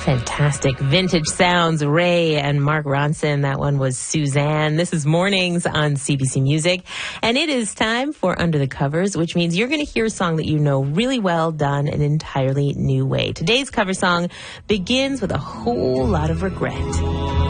Fantastic vintage sounds, Ray and Mark Ronson. That one was Suzanne. This is Mornings on CBC Music, and it is time for Under the Covers, which means you're going to hear a song that you know really well done an entirely new way. Today's cover song begins with a whole lot of regret.